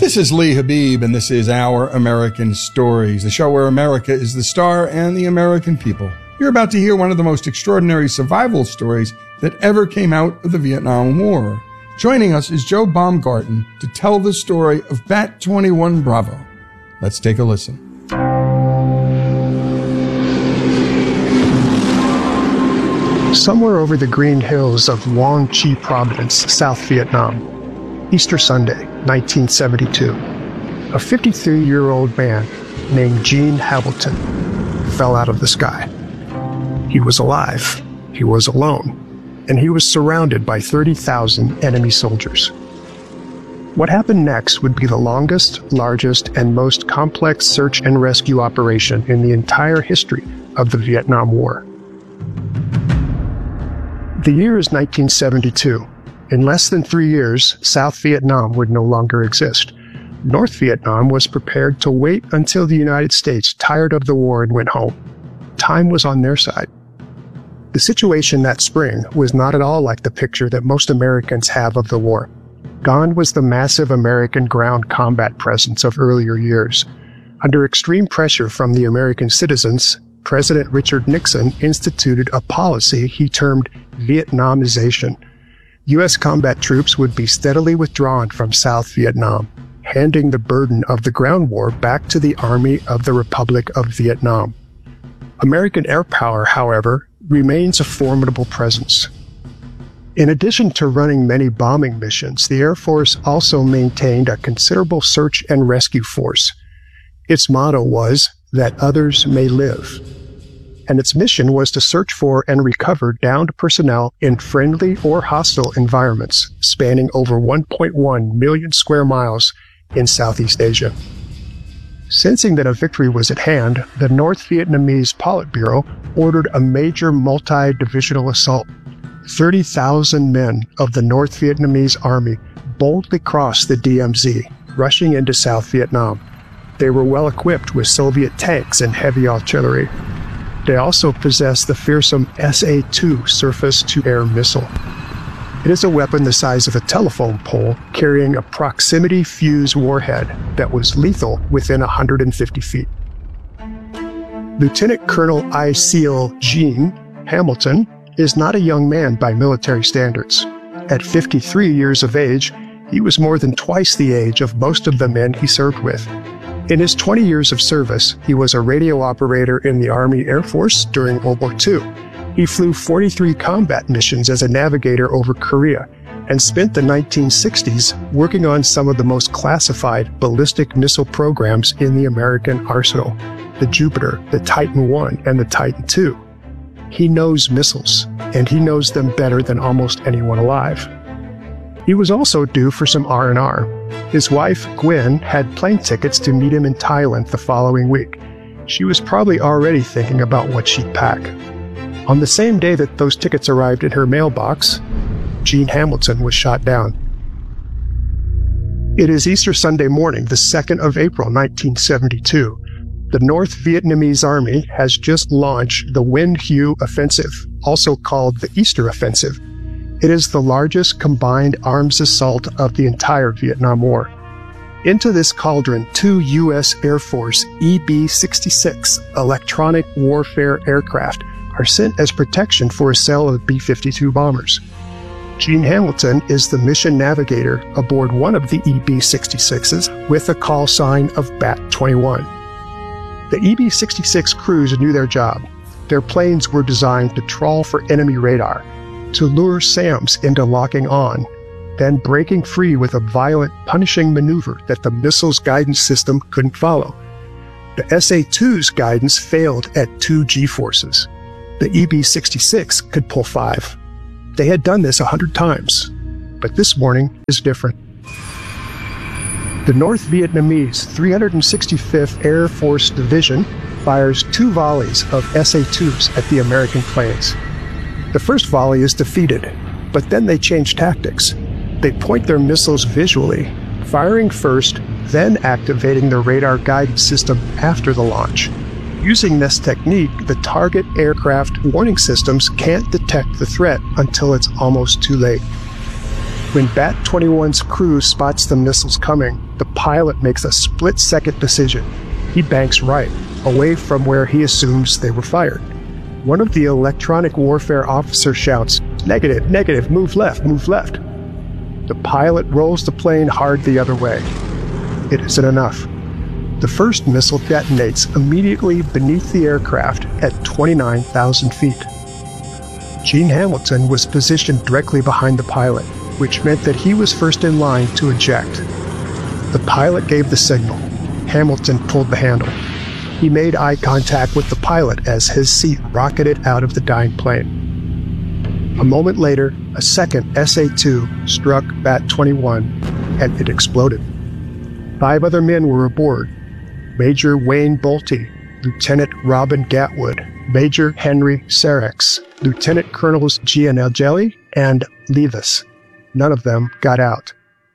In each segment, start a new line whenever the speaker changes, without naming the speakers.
This is Lee Habib, and this is Our American Stories, the show where America is the star and the American people. You're about to hear one of the most extraordinary survival stories that ever came out of the Vietnam War. Joining us is Joe Baumgarten to tell the story of Bat 21 Bravo. Let's take a listen.
Somewhere over the green hills of Long Chi Province, South Vietnam, Easter Sunday, 1972, a 53-year-old man named Gene Hamilton fell out of the sky. He was alive, he was alone, and he was surrounded by 30,000 enemy soldiers. What happened next would be the longest, largest, and most complex search and rescue operation in the entire history of the Vietnam War. The year is 1972. In less than 3 years, South Vietnam would no longer exist. North Vietnam was prepared to wait until the United States tired of the war and went home. Time was on their side. The situation that spring was not at all like the picture that most Americans have of the war. Gone was the massive American ground combat presence of earlier years. Under extreme pressure from the American citizens, President Richard Nixon instituted a policy he termed Vietnamization. U.S. combat troops would be steadily withdrawn from South Vietnam, handing the burden of the ground war back to the Army of the Republic of Vietnam. American air power, however, remains a formidable presence. In addition to running many bombing missions, the Air Force also maintained a considerable search and rescue force. Its motto was, "That others may live." And its mission was to search for and recover downed personnel in friendly or hostile environments, spanning over 1.1 million square miles in Southeast Asia. Sensing that a victory was at hand, the North Vietnamese Politburo ordered a major multi-divisional assault. 30,000 men of the North Vietnamese Army boldly crossed the DMZ, rushing into South Vietnam. They were well equipped with Soviet tanks and heavy artillery. They also possessed the fearsome SA-2 surface-to-air missile. It is a weapon the size of a telephone pole carrying a proximity fuse warhead that was lethal within 150 feet. Lieutenant Colonel I. SEAL Gene Hamilton is not a young man by military standards. At 53 years of age, he was more than twice the age of most of the men he served with. In his 20 years of service, he was a radio operator in the Army Air Force during World War II. He flew 43 combat missions as a navigator over Korea and spent the 1960s working on some of the most classified ballistic missile programs in the American arsenal, the Jupiter, the Titan I, and the Titan II. He knows missiles, and he knows them better than almost anyone alive. He was also due for some R&R. His wife, Gwen, had plane tickets to meet him in Thailand the following week. She was probably already thinking about what she'd pack. On the same day that those tickets arrived in her mailbox, Gene Hamilton was shot down. It is Easter Sunday morning, the 2nd of April, 1972. The North Vietnamese Army has just launched the Nguyen Hue Offensive, also called the Easter Offensive. It is the largest combined arms assault of the entire Vietnam War. Into this cauldron, 2 U.S. Air Force EB-66 electronic warfare aircraft are sent as protection for a cell of B-52 bombers. Gene Hamilton is the mission navigator aboard one of the EB-66s with a call sign of Bat 21. The EB-66 crews knew their job. Their planes were designed to trawl for enemy radar, to lure SAMs into locking on, then breaking free with a violent, punishing maneuver that the missile's guidance system couldn't follow. The SA-2's guidance failed at 2 G-forces. The EB-66 could pull 5. They had done this 100 times, but this morning is different. The North Vietnamese 365th Air Force Division fires 2 volleys of SA-2s at the American planes. The first volley is defeated, but then they change tactics. They point their missiles visually, firing first, then activating the radar guidance system after the launch. Using this technique, the target aircraft warning systems can't detect the threat until it's almost too late. When Bat-21's crew spots the missiles coming, the pilot makes a split-second decision. He banks right, away from where he assumes they were fired. One of the electronic warfare officers shouts, "Negative, negative, move left, move left." The pilot rolls the plane hard the other way. It isn't enough. The first missile detonates immediately beneath the aircraft at 29,000 feet. Gene Hamilton was positioned directly behind the pilot, which meant that he was first in line to eject. The pilot gave the signal. Hamilton pulled the handle. He made eye contact with the pilot as his seat rocketed out of the dying plane. A moment later, a second SA-2 struck Bat-21, and it exploded. 5 other men were aboard: Major Wayne Bolte, Lieutenant Robin Gatwood, Major Henry Serex, Lieutenant Colonels Gianelli and Levis. None of them got out.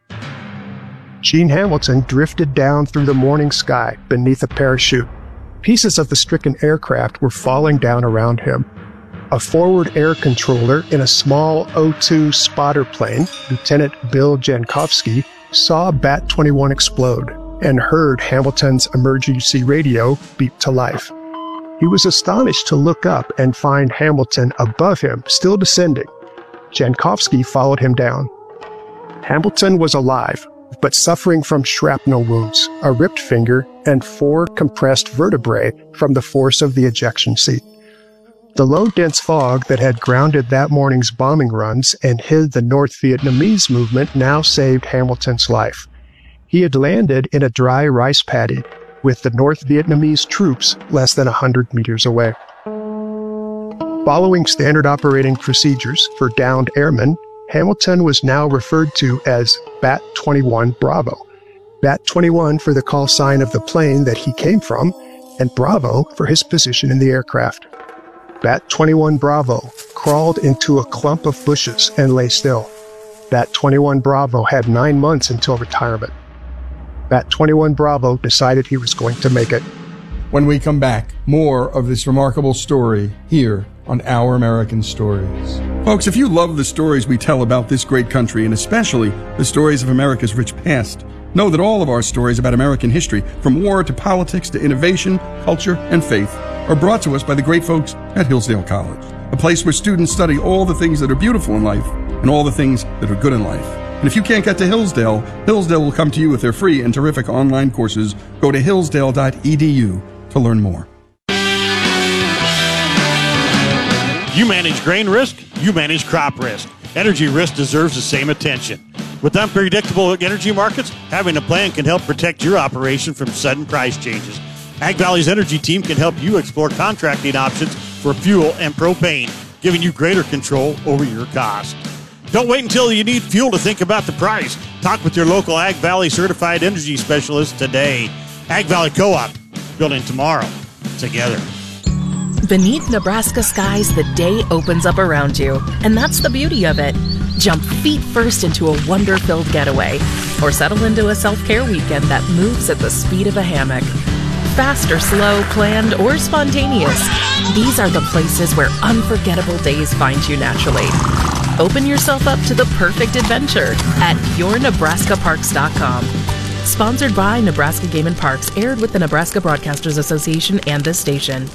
Gene Hamilton drifted down through the morning sky beneath a parachute. Pieces of the stricken aircraft were falling down around him. A forward air controller in a small O-2 spotter plane, Lieutenant Bill Jankowski, saw Bat-21 explode and heard Hamilton's emergency radio beep to life. He was astonished to look up and find Hamilton above him, still descending. Jankowski followed him down. Hamilton was alive, but suffering from shrapnel wounds, a ripped finger, and 4 compressed vertebrae from the force of the ejection seat. The low, dense fog that had grounded that morning's bombing runs and hid the North Vietnamese movement now saved Hamilton's life. He had landed in a dry rice paddy, with the North Vietnamese troops less than 100 meters away. Following standard operating procedures for downed airmen, Hamilton was now referred to as Bat-21 Bravo. Bat-21 for the call sign of the plane that he came from, and Bravo for his position in the aircraft. Bat-21 Bravo crawled into a clump of bushes and lay still. Bat-21 Bravo had 9 months until retirement. Bat-21 Bravo decided he was going to make it.
When we come back, more of this remarkable story here on Our American Stories. Folks, if you love the stories we tell about this great country, and especially the stories of America's rich past, know that all of our stories about American history, from war to politics to innovation, culture, and faith, are brought to us by the great folks at Hillsdale College, a place where students study all the things that are beautiful in life and all the things that are good in life. And if you can't get to Hillsdale, Hillsdale will come to you with their free and terrific online courses. Go to hillsdale.edu to learn more.
You manage grain risk, you manage crop risk. Energy risk deserves the same attention. With unpredictable energy markets, having a plan can help protect your operation from sudden price changes. Ag Valley's energy team can help you explore contracting options for fuel and propane, giving you greater control over your cost. Don't wait until you need fuel to think about the price. Talk with your local Ag Valley certified energy specialist today. Ag Valley Co-op, building tomorrow together.
Beneath Nebraska skies, the day opens up around you, and that's the beauty of it. Jump feet first into a wonder-filled getaway, or settle into a self-care weekend that moves at the speed of a hammock. Fast or slow, planned or spontaneous, these are the places where unforgettable days find you naturally. Open yourself up to the perfect adventure at yournebraskaparks.com. Sponsored by Nebraska Game and Parks, aired with the Nebraska Broadcasters Association and this station.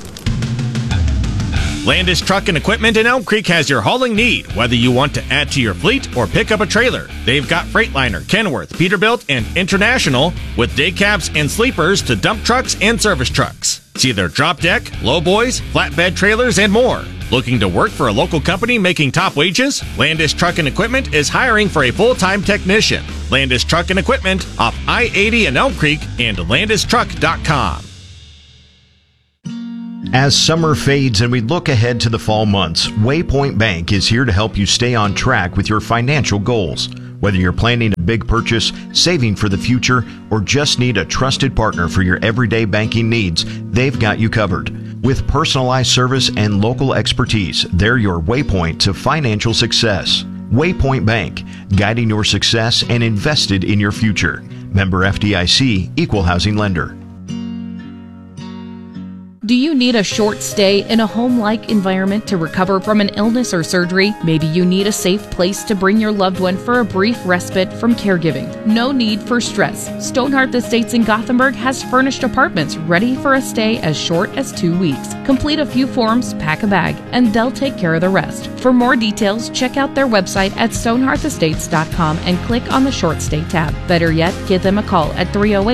Landis Truck and Equipment in Elm Creek has your hauling need, whether you want to add to your fleet or pick up a trailer. They've got Freightliner, Kenworth, Peterbilt, and International, with day cabs and sleepers to dump trucks and service trucks. See their drop deck, lowboys, flatbed trailers, and more. Looking to work for a local company making top wages? Landis Truck and Equipment is hiring for a full-time technician. Landis Truck and Equipment off I-80 in Elm Creek and landistruck.com.
As summer fades and we look ahead to the fall months, Waypoint Bank is here to help you stay on track with your financial goals. Whether you're planning a big purchase, saving for the future, or just need a trusted partner for your everyday banking needs, they've got you covered. With personalized service and local expertise, they're your waypoint to financial success. Waypoint Bank, guiding your success and invested in your future. Member FDIC, Equal Housing Lender.
Do you need a short stay in a home-like environment to recover from an illness or surgery? Maybe you need a safe place to bring your loved one for a brief respite from caregiving. No need for stress. Stonehearth Estates in Gothenburg has furnished apartments ready for a stay as short as 2 weeks. Complete a few forms, pack a bag, and they'll take care of the rest. For more details, check out their website at stonehearthestates.com and click on the short stay tab. Better yet, give them a call at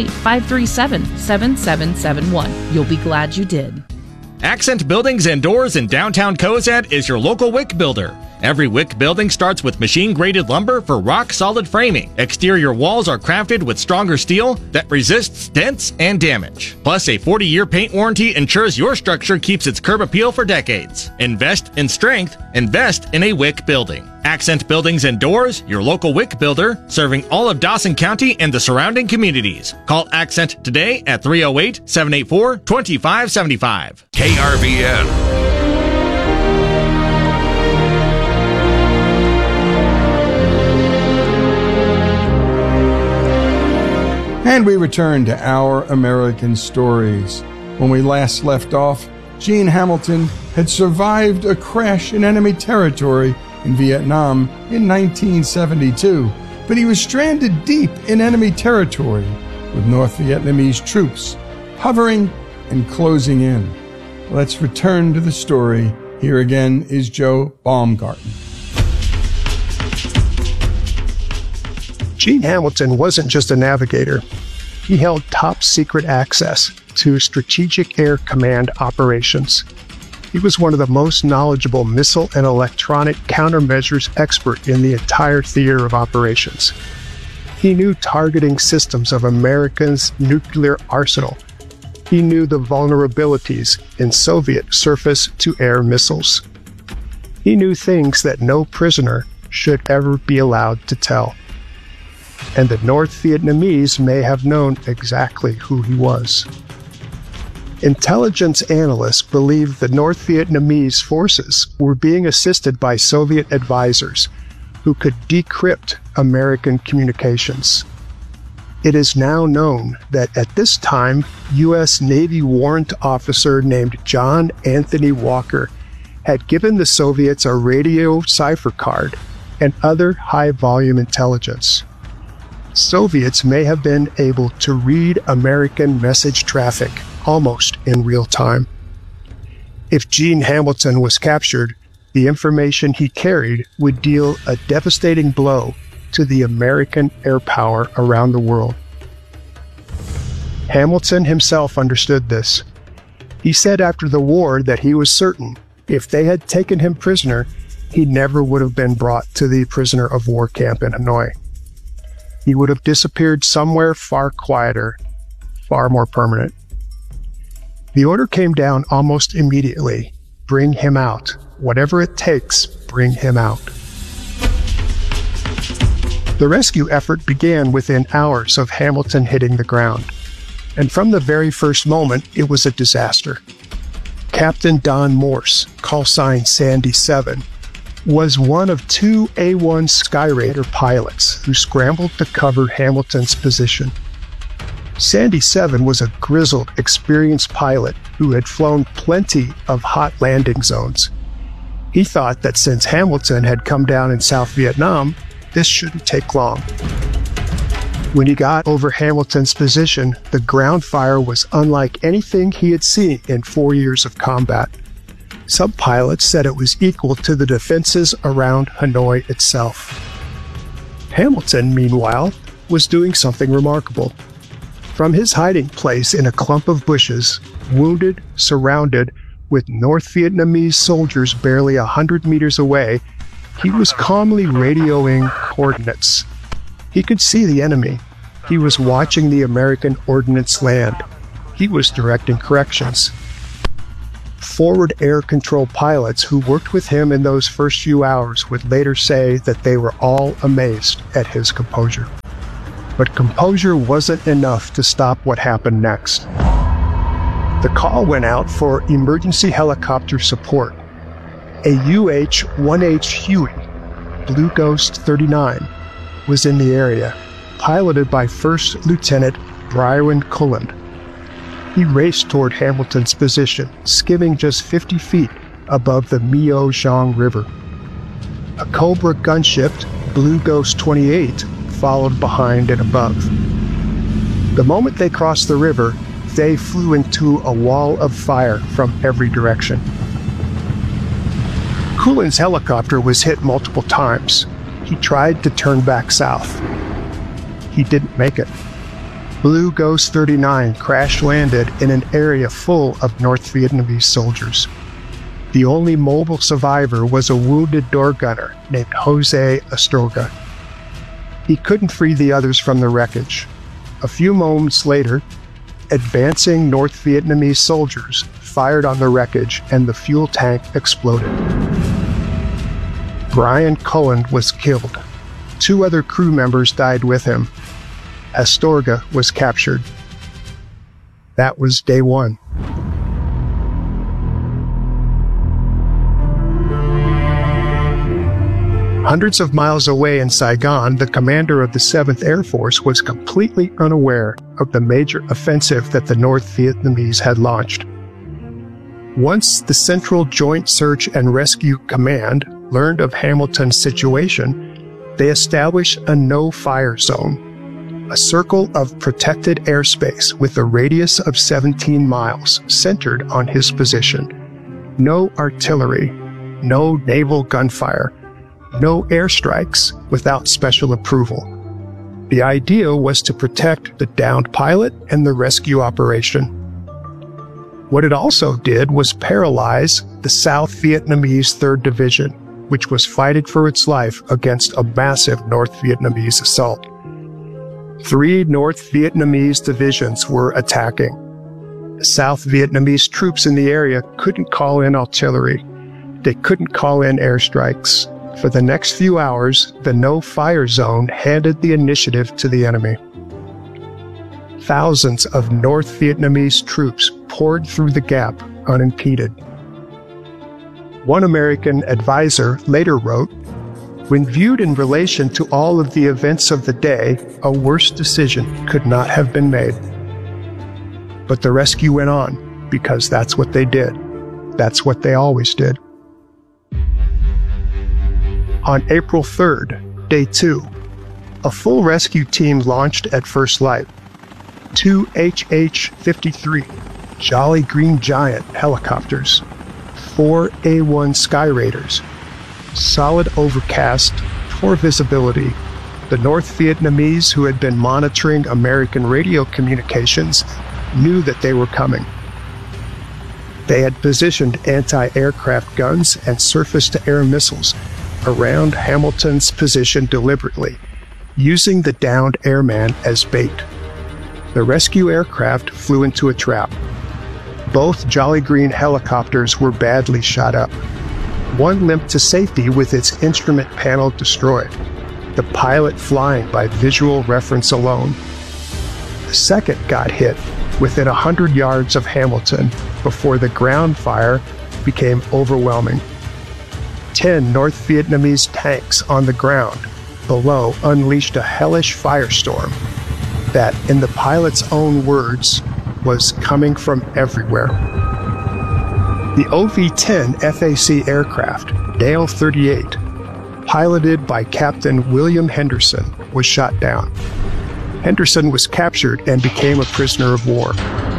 308-537-7771. You'll be glad you did.
Accent Buildings and Doors in downtown Cozad is your local wick builder. Every wick building starts with machine-graded lumber for rock-solid framing. Exterior walls are crafted with stronger steel that resists dents and damage. Plus, a 40-year paint warranty ensures your structure keeps its curb appeal for decades. Invest in strength. Invest in a wick building. Accent Buildings and Doors, your local wick builder, serving all of Dawson County and the surrounding communities. Call Accent today at 308-784-2575.
KRVN.
And we return to Our American Stories. When we last left off, Gene Hamilton had survived a crash in enemy territory in Vietnam in 1972, but he was stranded deep in enemy territory with North Vietnamese troops hovering and closing in. Let's return to the story. Here again is Joe Baumgarten.
Gene Hamilton wasn't just a navigator. He held top-secret access to Strategic Air Command operations. He was one of the most knowledgeable missile and electronic countermeasures expert in the entire theater of operations. He knew targeting systems of America's nuclear arsenal. He knew the vulnerabilities in Soviet surface-to-air missiles. He knew things that no prisoner should ever be allowed to tell. And the North Vietnamese may have known exactly who he was. Intelligence analysts believed the North Vietnamese forces were being assisted by Soviet advisors who could decrypt American communications. It is now known that at this time, U.S. Navy warrant officer named John Anthony Walker had given the Soviets a radio cipher card and other high-volume intelligence. Soviets may have been able to read American message traffic almost in real time. If Gene Hamilton was captured, the information he carried would deal a devastating blow to the American air power around the world. Hamilton himself understood this. He said after the war that he was certain if they had taken him prisoner, he never would have been brought to the prisoner of war camp in Hanoi. He would have disappeared somewhere far quieter, far more permanent. The order came down almost immediately. Bring him out. Whatever it takes, bring him out. The rescue effort began within hours of Hamilton hitting the ground. And from the very first moment, it was a disaster. Captain Don Morse, call sign Sandy 7, was one of two A-1 Skyraider pilots who scrambled to cover Hamilton's position. Sandy 7 was a grizzled, experienced pilot who had flown plenty of hot landing zones. He thought that since Hamilton had come down in South Vietnam, this shouldn't take long. When he got over Hamilton's position, the ground fire was unlike anything he had seen in 4 years of combat. Some pilots said it was equal to the defenses around Hanoi itself. Hamilton, meanwhile, was doing something remarkable. From his hiding place in a clump of bushes, wounded, surrounded, with North Vietnamese soldiers barely 100 meters away, he was calmly radioing coordinates. He could see the enemy. He was watching the American ordnance land. He was directing corrections. Forward air control pilots who worked with him in those first few hours would later say that they were all amazed at his composure. But composure wasn't enough to stop what happened next. The call went out for emergency helicopter support. A UH-1H Huey, Blue Ghost 39, was in the area, piloted by First Lieutenant Bryan Cullen. He raced toward Hamilton's position, skimming just 50 feet above the Miaozhong River. A Cobra gunship, Blue Ghost 28, followed behind and above. The moment they crossed the river, they flew into a wall of fire from every direction. Kulin's helicopter was hit multiple times. He tried to turn back south. He didn't make it. Blue Ghost 39 crash-landed in an area full of North Vietnamese soldiers. The only mobile survivor was a wounded door gunner named Jose Astorga. He couldn't free the others from the wreckage. A few moments later, advancing North Vietnamese soldiers fired on the wreckage and the fuel tank exploded. Brian Cullen was killed. 2 other crew members died with him. Astorga was captured. That was day 1. Hundreds of miles away in Saigon, the commander of the 7th Air Force was completely unaware of the major offensive that the North Vietnamese had launched. Once the Central Joint Search and Rescue Command learned of Hamilton's situation, they established a no-fire zone, a circle of protected airspace with a radius of 17 miles centered on his position. No artillery, no naval gunfire, no airstrikes without special approval. The idea was to protect the downed pilot and the rescue operation. What it also did was paralyze the South Vietnamese 3rd Division, which was fighting for its life against a massive North Vietnamese assault. 3 North Vietnamese divisions were attacking. The South Vietnamese troops in the area couldn't call in artillery. They couldn't call in airstrikes. For the next few hours, the no-fire zone handed the initiative to the enemy. Thousands of North Vietnamese troops poured through the gap unimpeded. One American advisor later wrote, "When viewed in relation to all of the events of the day, a worse decision could not have been made." But the rescue went on, because that's what they did. That's what they always did. On April 3rd, day 2, a full rescue team launched at first light. 2 HH-53 Jolly Green Giant helicopters, 4 A-1 Sky Raiders, solid overcast, poor visibility. The North Vietnamese, who had been monitoring American radio communications, knew that they were coming. They had positioned anti-aircraft guns and surface-to-air missiles around Hamilton's position deliberately, using the downed airman as bait. The rescue aircraft flew into a trap. Both Jolly Green helicopters were badly shot up. One limped to safety with its instrument panel destroyed, the pilot flying by visual reference alone. The second got hit within 100 yards of Hamilton before the ground fire became overwhelming. 10 North Vietnamese tanks on the ground below unleashed a hellish firestorm that, in the pilot's own words, was coming from everywhere. The OV-10 FAC aircraft, Dale 38, piloted by Captain William Henderson, was shot down. Henderson was captured and became a prisoner of war.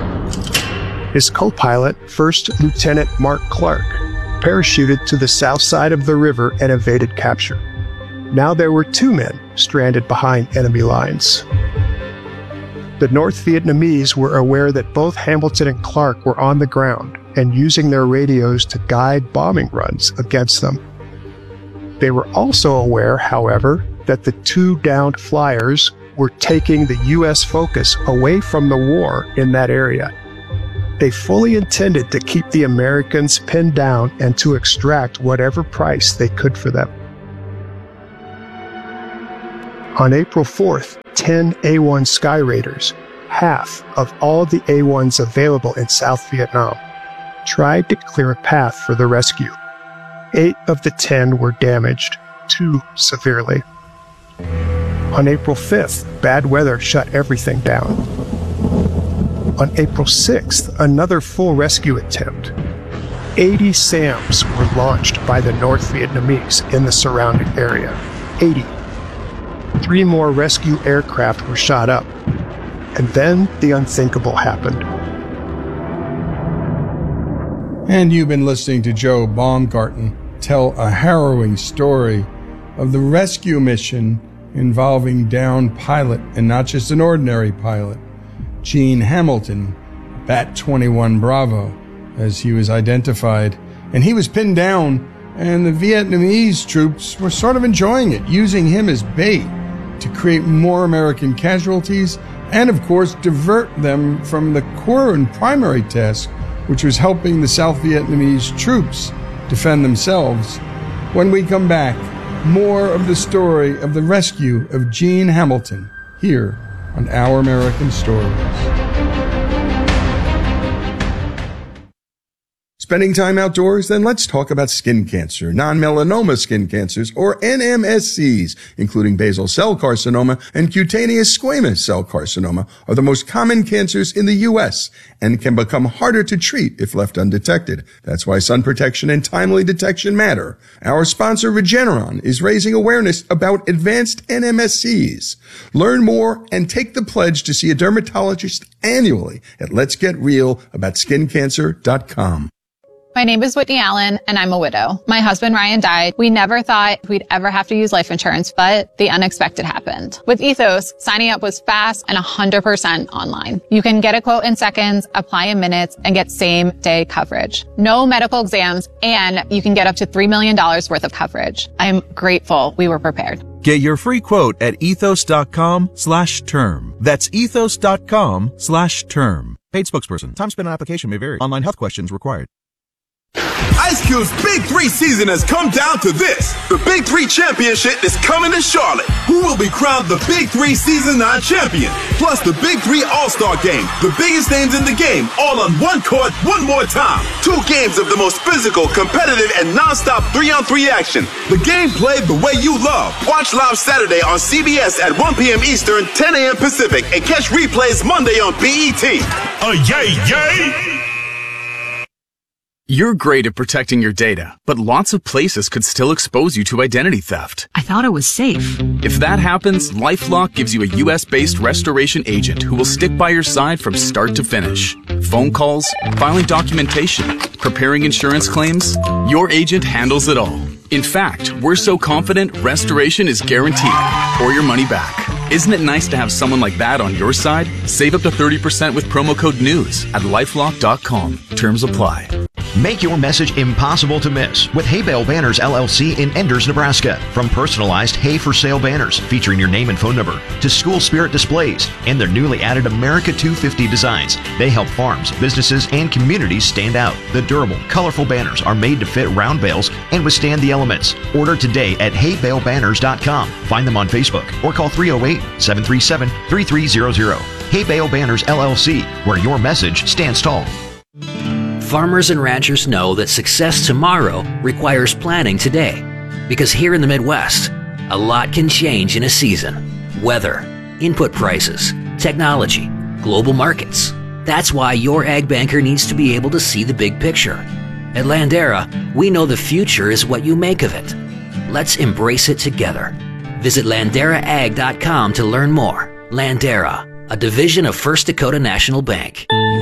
His co-pilot, First Lieutenant Mark Clark, parachuted to the south side of the river and evaded capture. Now there were 2 men stranded behind enemy lines. The North Vietnamese were aware that both Hamilton and Clark were on the ground and using their radios to guide bombing runs against them. They were also aware, however, that the 2 downed flyers were taking the U.S. focus away from the war in that area. They fully intended to keep the Americans pinned down and to extract whatever price they could for them. On April 4th, 10 A-1 Sky Raiders, half of all the A-1s available in South Vietnam, tried to clear a path for the rescue. 8 of the 10 were damaged, 2 severely. On April 5th, bad weather shut everything down. On April 6th, another full rescue attempt. 80 SAMs were launched by the North Vietnamese in the surrounding area. 80. 3 more rescue aircraft were shot up. And then the unthinkable happened.
And you've been listening to Joe Baumgarten tell a harrowing story of the rescue mission involving downed pilot, and not just an ordinary pilot, Gene Hamilton, Bat 21 Bravo, as he was identified. And he was pinned down, and the Vietnamese troops were sort of enjoying it, using him as bait to create more American casualties and, of course, divert them from the core and primary task, which was helping the South Vietnamese troops defend themselves. When we come back, more of the story of the rescue of Gene Hamilton here on Our American Stories. Spending time outdoors? Then let's talk about skin cancer. Non-melanoma skin cancers, or NMSCs, including basal cell carcinoma and cutaneous squamous cell carcinoma, are the most common cancers in the U.S. and can become harder to treat if left undetected. That's why sun protection and timely detection matter. Our sponsor, Regeneron, is raising awareness about advanced NMSCs. Learn more and take the pledge to see a dermatologist annually at letsgetrealaboutSkinCancer.com.
My name is Whitney Allen, and I'm a widow. My husband, Ryan, died. We never thought we'd ever have to use life insurance, but the unexpected happened. With Ethos, signing up was fast and 100% online. You can get a quote in seconds, apply in minutes, and get same-day coverage. No medical exams, and you can get up to $3 million worth of coverage. I'm grateful we were prepared.
Get your free quote at ethos.com/term. That's ethos.com/term. Paid spokesperson. Time spent on application may vary. Online health questions required.
Ice Cube's Big 3 season has come down to this. The Big 3 Championship is coming to Charlotte. Who will be crowned the Big 3 Season 9 champion? Plus the Big 3 All-Star Game. The biggest names in the game, all on one court, one more time. 2 games of the most physical, competitive, and non-stop 3-on-3 action. The game played the way you love. Watch live Saturday on CBS at 1 p.m. Eastern, 10 a.m. Pacific, and catch replays Monday on BET.
Yay, yay! You're great at protecting your data, but lots of places could still expose you to identity theft.
I thought it was safe.
If that happens, LifeLock gives you a U.S.-based restoration agent who will stick by your side from start to finish. Phone calls, filing documentation, preparing insurance claims, your agent handles it all. In fact, we're so confident restoration is guaranteed or your money back. Isn't it nice to have someone like that on your side? Save up to 30% with promo code NEWS at LifeLock.com. Terms apply.
Make your message impossible to miss with Hay Bale Banners LLC in Enders, Nebraska. From personalized hay for sale banners featuring your name and phone number to school spirit displays and their newly added America 250 designs, they help farms, businesses, and communities stand out. The durable, colorful banners are made to fit round bales and withstand the elements. Order today at haybalebanners.com. Find them on Facebook or call 308-737-3300. Hay Bale Banners LLC, where your message stands tall.
Farmers and ranchers know that success tomorrow requires planning today. Because here in the Midwest, a lot can change in a season. Weather, input prices, technology, global markets. That's why your ag banker needs to be able to see the big picture. At Landera, we know the future is what you make of it. Let's embrace it together. Visit LanderaAg.com to learn more. Landera, a division of First Dakota National Bank.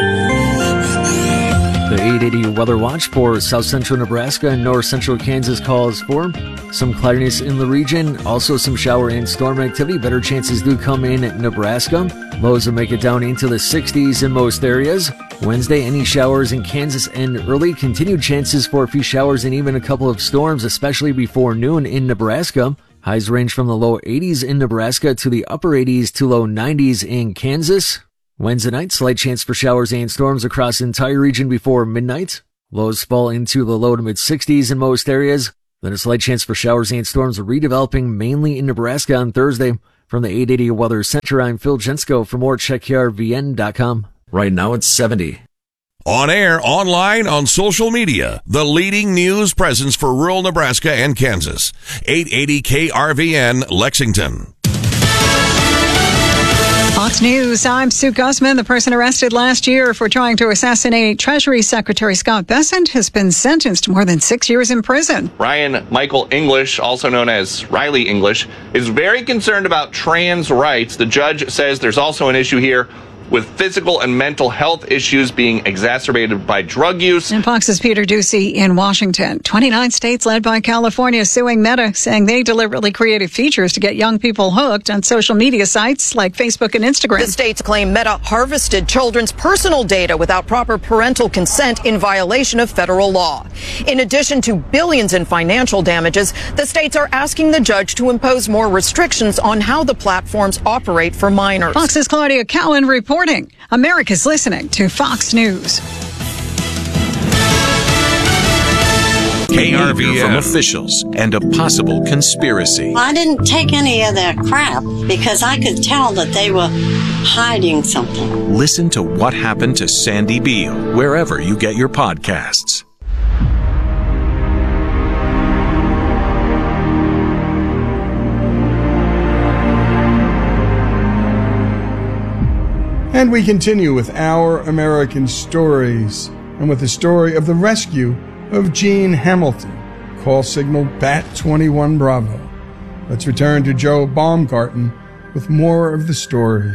The 880 Weather Watch for south central Nebraska and north central Kansas calls for some cloudiness in the region. Also some shower and storm activity. Better chances do come in Nebraska. Lows will make it down into the 60s in most areas. Wednesday, any showers in Kansas and early. Continued chances for a few showers and even a couple of storms, especially before noon in Nebraska. Highs range from the low 80s in Nebraska to the upper 80s to low 90s in Kansas. Wednesday night, slight chance for showers and storms across the entire region before midnight. Lows fall into the low to mid 60s in most areas. Then a slight chance for showers and storms redeveloping mainly in Nebraska on Thursday. From the 880 Weather Center, I'm Phil Jensko. For more, check KRVN.com. Right now it's 70.
On air, online, on social media, the leading news presence for rural Nebraska and Kansas. 880 KRVN, Lexington.
Fox
Fox News, I'm Sue Guzman. The person arrested last year for trying to assassinate Treasury Secretary Scott Bessent has been sentenced to more than 6 years in prison.
Ryan Michael English, also known as Riley English, is very concerned about trans rights. The judge says there's also an issue here with physical and mental health issues being exacerbated by drug use.
And Fox's Peter Ducey in Washington. 29 states led by California suing Meta, saying they deliberately created features to get young people hooked on social media sites like Facebook and Instagram.
The states claim Meta harvested children's personal data without proper parental consent in violation of federal law. In addition to billions in financial damages, the states are asking the judge to impose more restrictions on how the platforms operate for minors.
Fox's Claudia Cowan reporting. America's listening to Fox News.
KRVN from officials and a possible conspiracy.
I didn't take any of their crap because I could tell that they were hiding something.
Listen to What Happened to Sandy Beale wherever you get your podcasts.
And we continue with Our American Stories, and with the story of the rescue of Gene Hamilton. Call signal BAT 21 Bravo. Let's return to Joe Baumgarten with more of the story.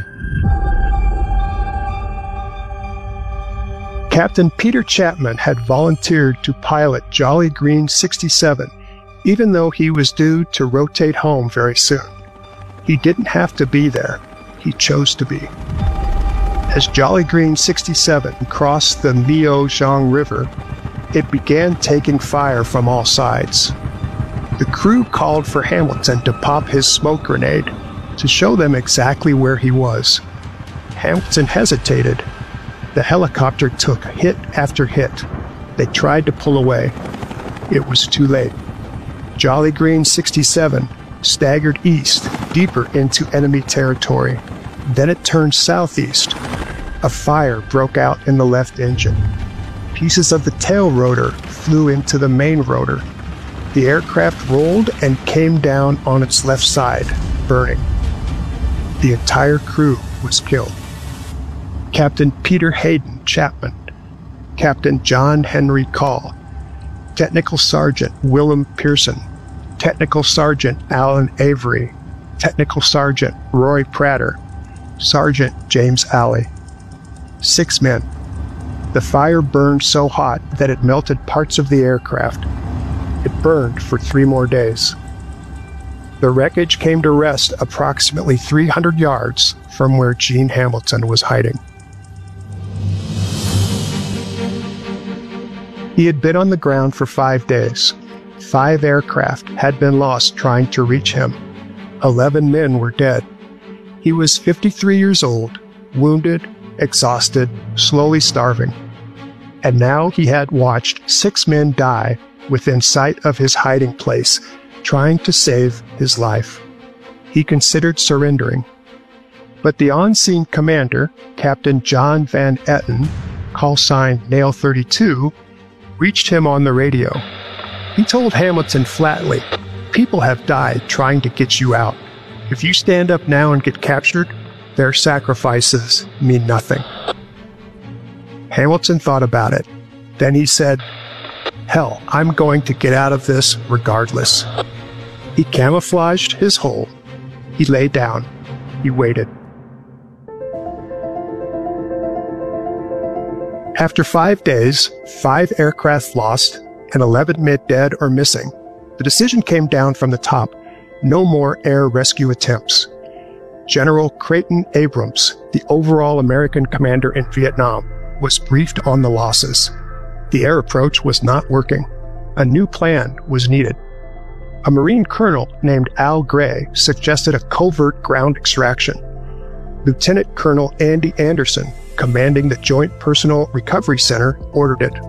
Captain Peter Chapman had volunteered to pilot Jolly Green 67, even though he was due to rotate home very soon. He didn't have to be there. He chose to be. As Jolly Green 67 crossed the Mio-Zhang River, it began taking fire from all sides. The crew called for Hamilton to pop his smoke grenade to show them exactly where he was. Hamilton hesitated. The helicopter took hit after hit. They tried to pull away. It was too late. Jolly Green 67 staggered east, deeper into enemy territory. Then it turned southeast. A fire broke out in the left engine. Pieces of the tail rotor flew into the main rotor. The aircraft rolled and came down on its left side, burning. The entire crew was killed. Captain Peter Hayden Chapman, Captain John Henry Call, Technical Sergeant Willem Pearson, Technical Sergeant Alan Avery, Technical Sergeant Roy Prater, Sergeant James Alley. 6 men. The fire burned so hot that it melted parts of the aircraft. It burned for 3 more days. The wreckage came to rest approximately 300 yards from where Gene Hamilton was hiding. He had been on the ground for 5 days. 5 aircraft had been lost trying to reach him. 11 men were dead. He was 53 years old, wounded, exhausted, slowly starving. And now he had watched 6 men die within sight of his hiding place, trying to save his life. He considered surrendering. But the on-scene commander, Captain John Van Etten, call sign Nail 32, reached him on the radio. He told Hamilton flatly, "People have died trying to get you out. If you stand up now and get captured, their sacrifices mean nothing." Hamilton thought about it. Then he said, "Hell, I'm going to get out of this regardless." He camouflaged his hole. He lay down. He waited. After 5 days, 5 aircraft lost, and 11 men dead or missing, the decision came down from the top: no more air rescue attempts. General Creighton Abrams, the overall American commander in Vietnam, was briefed on the losses. The air approach was not working. A new plan was needed. A Marine colonel named Al Gray suggested a covert ground extraction. Lieutenant Colonel Andy Anderson, commanding the Joint Personnel Recovery Center, ordered it.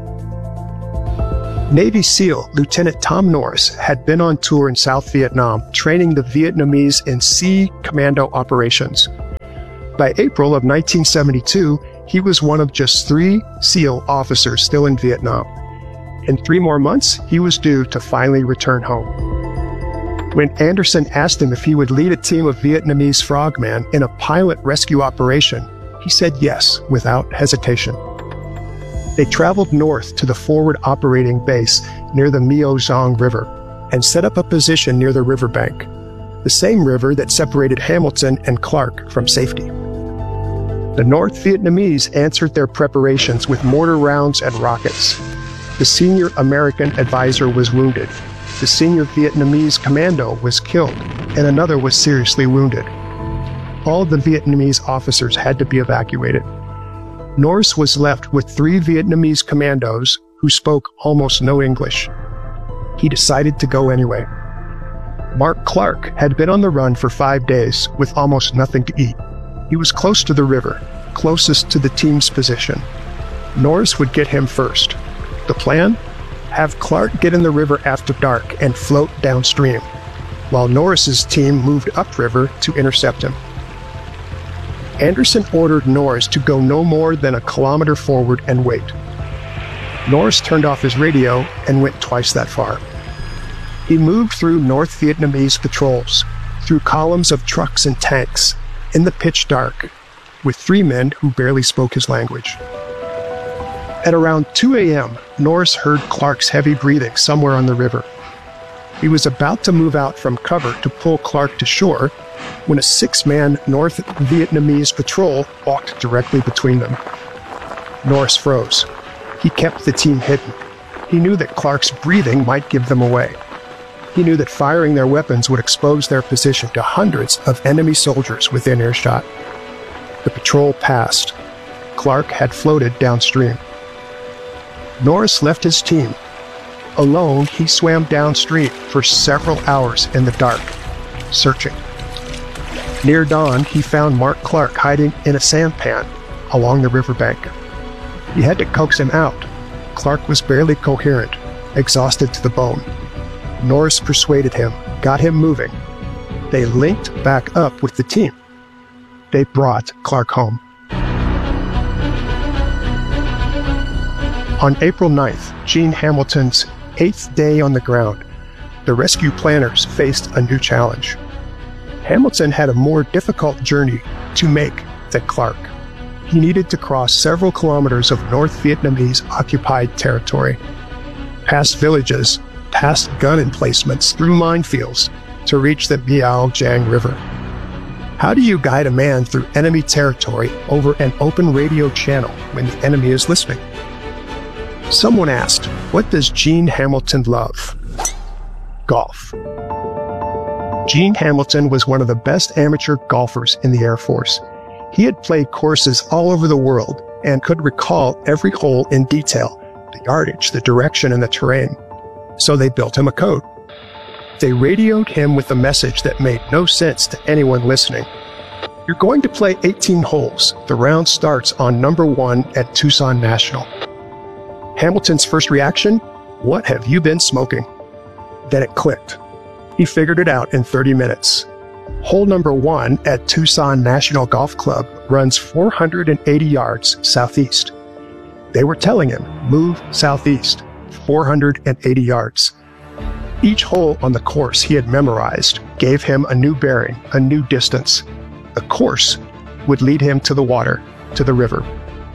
Navy SEAL Lieutenant Tom Norris had been on tour in South Vietnam training the Vietnamese in sea commando operations. By April of 1972, he was one of just 3 SEAL officers still in Vietnam. In 3 more months, he was due to finally return home. When Anderson asked him if he would lead a team of Vietnamese frogmen in a pilot rescue operation, he said yes, without hesitation. They traveled north to the forward operating base near the Mio Zong River and set up a position near the riverbank, the same river that separated Hamilton and Clark from safety. The North Vietnamese answered their preparations with mortar rounds and rockets. The senior American advisor was wounded. The senior Vietnamese commando was killed, and another was seriously wounded. All the Vietnamese officers had to be evacuated. Norris was left with 3 Vietnamese commandos who spoke almost no English. He decided to go anyway. Mark Clark had been on the run for 5 days with almost nothing to eat. He was close to the river, closest to the team's position. Norris would get him first. The plan? Have Clark get in the river after dark and float downstream, while Norris's team moved upriver to intercept him. Anderson ordered Norris to go no more than a kilometer forward and wait. Norris turned off his radio and went twice that far. He moved through North Vietnamese patrols, through columns of trucks and tanks, in the pitch dark, with 3 men who barely spoke his language. At around 2 a.m., Norris heard Clark's heavy breathing somewhere on the river. He was about to move out from cover to pull Clark to shore when a 6-man North Vietnamese patrol walked directly between them. Norris froze. He kept the team hidden. He knew that Clark's breathing might give them away. He knew that firing their weapons would expose their position to hundreds of enemy soldiers within earshot. The patrol passed. Clark had floated downstream. Norris left his team. Alone, he swam downstream for several hours in the dark, searching. Near dawn, he found Mark Clark hiding in a sampan along the riverbank. He had to coax him out. Clark was barely coherent, exhausted to the bone. Norris persuaded him, got him moving. They linked back up with the team. They brought Clark home. On April 9th, Gene Hamilton's 8th day on the ground, the rescue planners faced a new challenge. Hamilton had a more difficult journey to make than Clark. He needed to cross several kilometers of North Vietnamese occupied territory, past villages, past gun emplacements, through minefields, to reach the Biao Giang River. How do you guide a man through enemy territory over an open radio channel when the enemy is listening? Someone asked, what does Gene Hamilton love? Golf. Gene Hamilton was one of the best amateur golfers in the Air Force. He had played courses all over the world and could recall every hole in detail, the yardage, the direction, and the terrain. So they built him a code. They radioed him with a message that made no sense to anyone listening. You're going to play 18 holes. The round starts on number 1 at Tucson National. Hamilton's first reaction? What have you been smoking? Then it clicked. He figured it out in 30 minutes. Hole number 1 at Tucson National Golf Club runs 480 yards southeast. They were telling him, move southeast, 480 yards. Each hole on the course he had memorized gave him a new bearing, a new distance. The course would lead him to the water, to the river.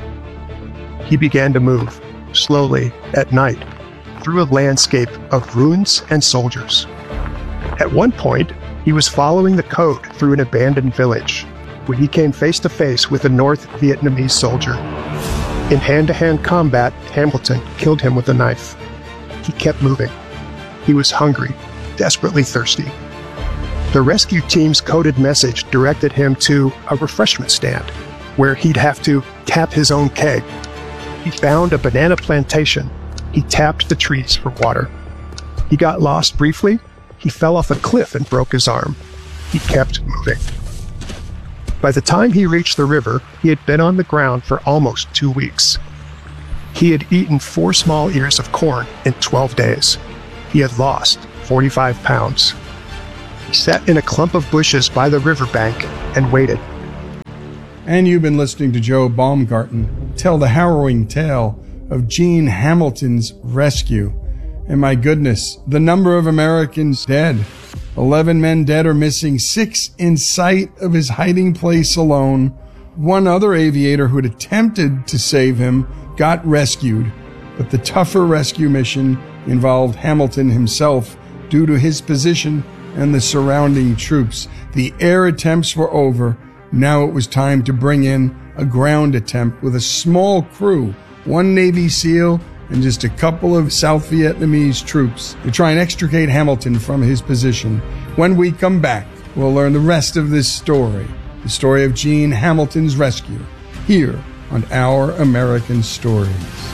He began to move, slowly, at night, through a landscape of ruins and soldiers. At one point, he was following the code through an abandoned village when he came face to face with a North Vietnamese soldier. In hand-to-hand combat, Hamilton killed him with a knife. He kept moving. He was hungry, desperately thirsty. The rescue team's coded message directed him to a refreshment stand, where he'd have to tap his own keg. He found a banana plantation. He tapped the trees for water. He got lost briefly. He fell off a cliff and broke his arm. He kept moving. By the time he reached the river, he had been on the ground for almost 2 weeks. He had eaten 4 small ears of corn in 12 days. He had lost 45 pounds. He sat in a clump of bushes by the riverbank and waited.
And you've been listening to Joe Baumgarten tell the harrowing tale of Gene Hamilton's rescue. And my goodness, the number of Americans dead 11 men dead or missing, 6 in sight of his hiding place alone. One other aviator who had attempted to save him got rescued, but the tougher rescue mission involved Hamilton himself due to his position and the surrounding troops. The air attempts were over. Now it was time to bring in a ground attempt with a small crew, 1 Navy SEAL and just a couple of South Vietnamese troops to try and extricate Hamilton from his position. When we come back, we'll learn the rest of this story, the story of Gene Hamilton's rescue, here on Our American Stories.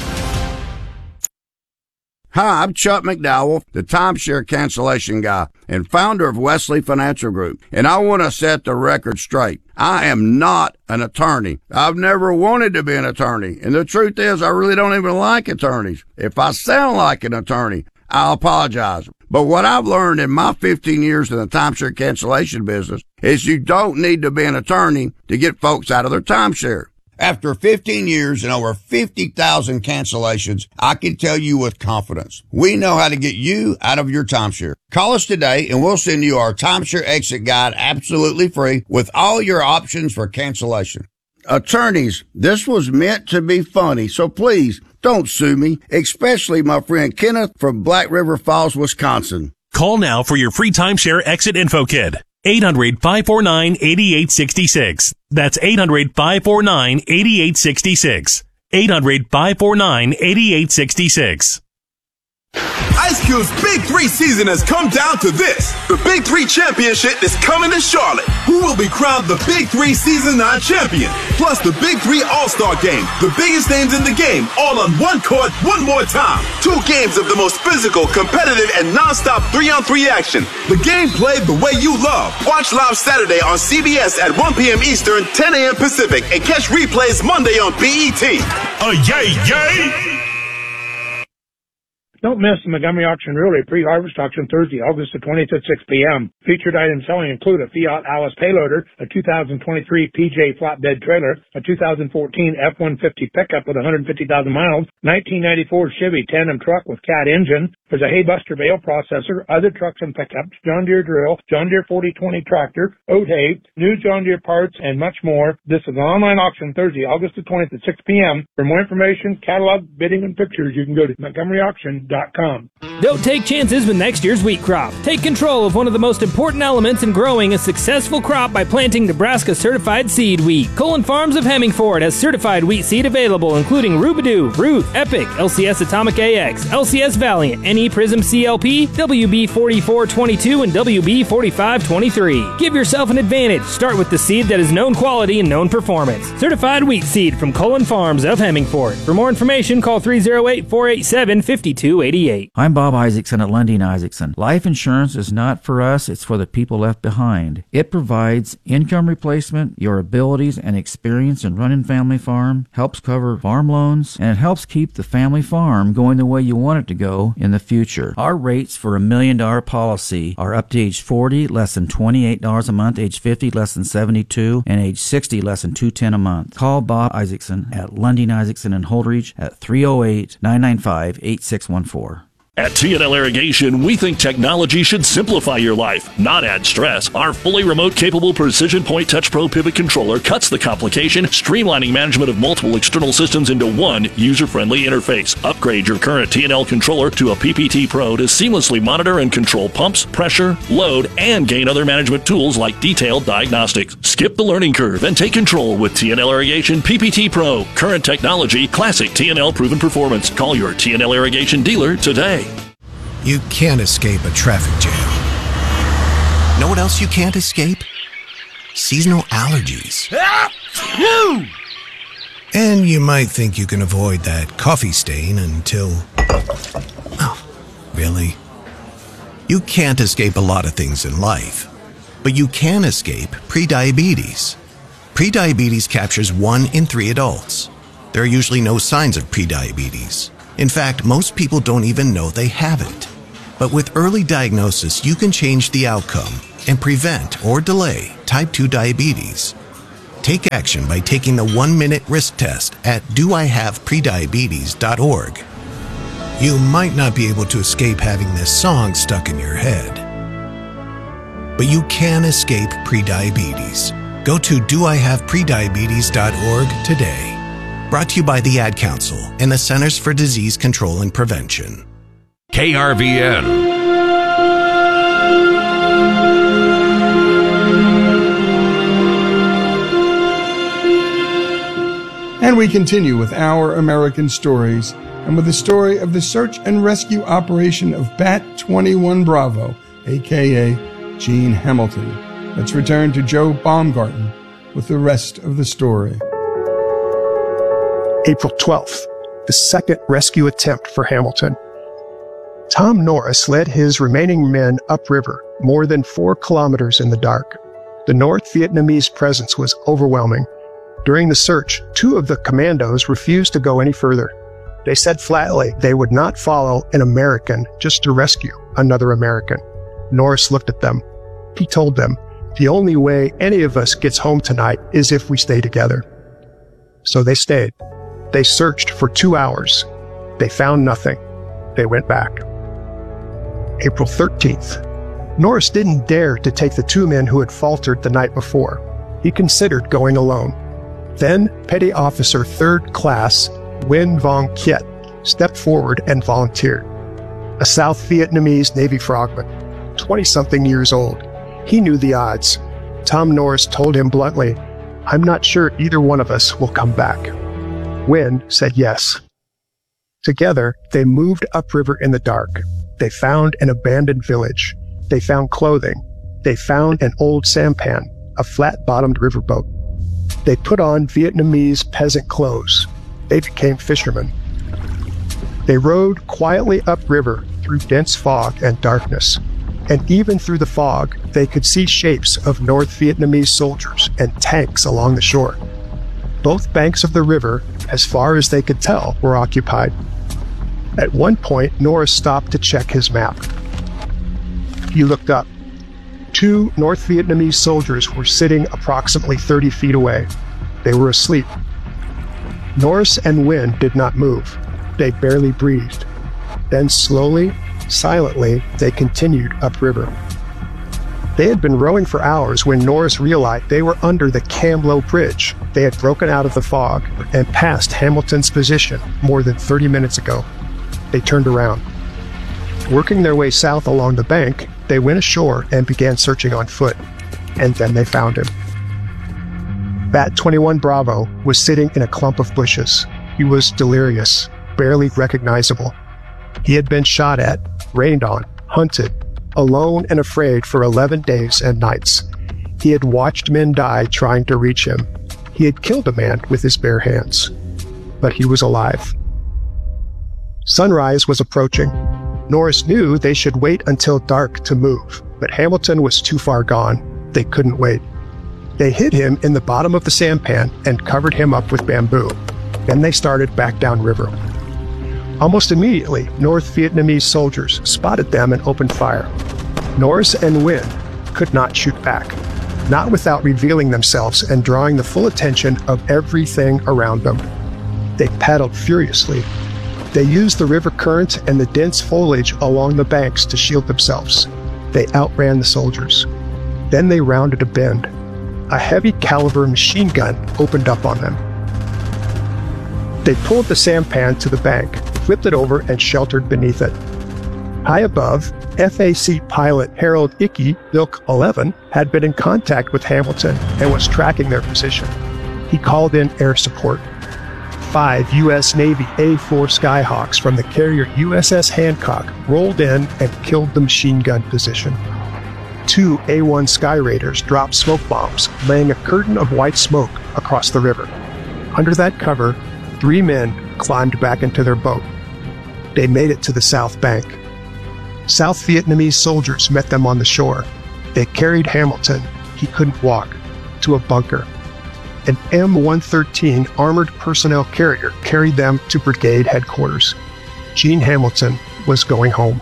Hi, I'm Chuck McDowell, the timeshare cancellation guy and founder of Wesley Financial Group, and I want to set the record straight. I am not an attorney. I've never wanted to be an attorney, and the truth is I really don't even like attorneys. If I sound like an attorney, I'll apologize. But what I've learned in my 15 years in the timeshare cancellation business is you don't need to be an attorney to get folks out of their timeshare. After 15 years and over 50,000 cancellations, I can tell you with confidence, we know how to get you out of your timeshare. Call us today and we'll send you our timeshare exit guide absolutely free with all your options for cancellation. Attorneys, this was meant to be funny, so please don't sue me, especially my friend Kenneth from Black River Falls, Wisconsin.
Call now for your free timeshare exit info kit. 800-549-8866. That's 800-549-8866. 800-549-8866.
Ice Cube's Big 3 season has come down to this. The Big 3 Championship is coming to Charlotte. Who will be crowned the Big 3 Season 9 champion? Plus the Big 3 All-Star Game. The biggest names in the game, all on one court, one more time. 2 games of the most physical, competitive, and non-stop 3-on-3 action. The game played the way you love. Watch live Saturday on CBS at 1 p.m. Eastern, 10 a.m. Pacific, and catch replays Monday on BET.
Yay, yay! Don't miss the Montgomery Auction Realty pre-harvest auction Thursday, August the 20th at 6 p.m. Featured items selling include a Fiat Alice payloader, a 2023 PJ flatbed trailer, a 2014 F-150 pickup with 150,000 miles, 1994 Chevy tandem truck with Cat engine. There's a Haybuster bale processor, other trucks and pickups, John Deere drill, John Deere 4020 tractor, oat hay, new John Deere parts, and much more. This is an online auction Thursday, August the 20th at 6 p.m. For more information, catalog, bidding, and pictures, you can go to MontgomeryAuction.com.
Don't take chances with next year's wheat crop. Take control of one of the most important elements in growing a successful crop by planting Nebraska certified seed wheat. Colin Farms of Hemmingford has certified wheat seed available, including Rubidoo, Ruth, Epic, LCS Atomic AX, LCS Valiant, NE Prism CLP, WB 4422, and WB 4523. Give yourself an advantage. Start with the seed that is known quality and known performance. Certified wheat seed from Colin Farms of Hemmingford. For more information, call 308-487-5288.
I'm Bob Isaacson at Lundin Isaacson. Life insurance is not for us, it's for the people left behind. It provides income replacement, your abilities and experience in running family farm, helps cover farm loans, and it helps keep the family farm going the way you want it to go in the future. Our rates for $1 million policy are up to age 40, less than $28 a month, age 50, less than $72, and age 60, less than $210 a month. Call Bob Isaacson at Lundin Isaacson in Holdridge at 308-995-8614.
At TNL Irrigation, we think technology should simplify your life, not add stress. Our fully remote capable Precision Point Touch Pro pivot controller cuts the complication, streamlining management of multiple external systems into one user-friendly interface. Upgrade your current TNL controller to a PPT Pro to seamlessly monitor and control pumps, pressure, load, and gain other management tools like detailed diagnostics. Skip the learning curve and take control with TNL Irrigation PPT Pro. Current technology, classic TNL proven performance. Call your TNL Irrigation dealer today.
You can't escape a traffic jam. Know what else you can't escape? Seasonal allergies. And you might think you can avoid that coffee stain until... Oh, really? You can't escape a lot of things in life, but you can escape prediabetes. Prediabetes captures 1 in 3 adults. There are usually no signs of prediabetes. In fact, most people don't even know they have it. But with early diagnosis, you can change the outcome and prevent or delay type 2 diabetes. Take action by taking the 1-minute risk test at doihaveprediabetes.org. You might not be able to escape having this song stuck in your head, but you can escape prediabetes. Go to doihaveprediabetes.org today. Brought to you by the Ad Council and the Centers for Disease Control and Prevention.
KRVN.
And we continue with Our American Stories, and with the story of the search and rescue operation of Bat 21 Bravo, a.k.a. Gene Hamilton. Let's return to Joe Baumgarten with the rest of the story.
April 12th, the second rescue attempt for Hamilton. Tom Norris led his remaining men upriver, more than 4 kilometers in the dark. The North Vietnamese presence was overwhelming. During the search, 2 of the commandos refused to go any further. They said flatly they would not follow an American just to rescue another American. Norris looked at them. He told them, "The only way any of us gets home tonight is if we stay together." So they stayed. They searched for 2 hours. They found nothing. They went back. April 13th. Norris didn't dare to take the 2 men who had faltered the night before. He considered going alone. Then, Petty Officer 3rd Class Nguyen Vong Kiet stepped forward and volunteered. A South Vietnamese Navy frogman, 20-something years old. He knew the odds. Tom Norris told him bluntly, "I'm not sure either one of us will come back." Nguyen said yes. Together, they moved upriver in the dark. They found an abandoned village. They found clothing. They found an old sampan, a flat-bottomed riverboat. They put on Vietnamese peasant clothes. They became fishermen. They rowed quietly upriver through dense fog and darkness. And even through the fog, they could see shapes of North Vietnamese soldiers and tanks along the shore. Both banks of the river, as far as they could tell, were occupied. At one point, Norris stopped to check his map. He looked up. 2 North Vietnamese soldiers were sitting approximately 30 feet away. They were asleep. Norris and Nguyen did not move. They barely breathed. Then slowly, silently, they continued upriver. They had been rowing for hours when Norris realized they were under the Cam Lo Bridge. They had broken out of the fog and passed Hamilton's position more than 30 minutes ago. They turned around. Working their way south along the bank, they went ashore and began searching on foot. And then they found him. Bat 21 Bravo was sitting in a clump of bushes. He was delirious, barely recognizable. He had been shot at, rained on, hunted, alone and afraid for 11 days and nights. He had watched men die trying to reach him. He had killed a man with his bare hands. But he was alive. Sunrise was approaching. Norris knew they should wait until dark to move, but Hamilton was too far gone. They couldn't wait. They hid him in the bottom of the sampan and covered him up with bamboo. Then they started back downriver. Almost immediately, North Vietnamese soldiers spotted them and opened fire. Norris and Nguyen could not shoot back, not without revealing themselves and drawing the full attention of everything around them. They paddled furiously. They used the river current and the dense foliage along the banks to shield themselves. They outran the soldiers. Then they rounded a bend. A heavy caliber machine gun opened up on them. They pulled the sampan to the bank, flipped it over, and sheltered beneath it. High above, FAC pilot Harold Icky, Ilk 11, had been in contact with Hamilton and was tracking their position. He called in air support. 5 U.S. Navy A-4 Skyhawks from the carrier USS Hancock rolled in and killed the machine gun position. 2 A-1 Sky Raiders dropped smoke bombs, laying a curtain of white smoke across the river. Under that cover, 3 men climbed back into their boat. They made it to the south bank. South Vietnamese soldiers met them on the shore. They carried Hamilton, he couldn't walk, to a bunker. An M113 armored personnel carrier carried them to brigade headquarters. Gene Hamilton was going home.